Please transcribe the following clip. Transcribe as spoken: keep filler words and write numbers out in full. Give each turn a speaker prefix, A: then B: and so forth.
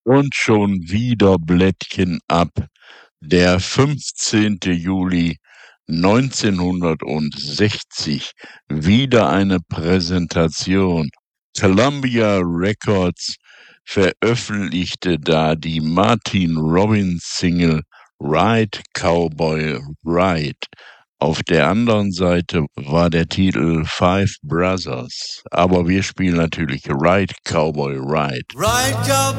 A: Und schon wieder Blättchen ab. Der fünfzehnte Juli neunzehnhundertsechzig. Wieder eine Präsentation. Columbia Records veröffentlichte da die Martin Robbins Single Ride Cowboy Ride. Auf der anderen Seite war der Titel Five Brothers. Aber wir spielen natürlich Ride Cowboy Ride.
B: Ride, Cowboy.